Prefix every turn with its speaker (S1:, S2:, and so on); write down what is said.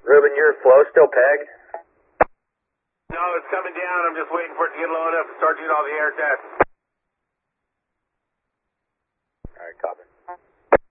S1: Ruben, your flow still peg?
S2: No, it's coming down. I'm just waiting for it to get low enough to start doing all the air tests.
S1: Alright, copy.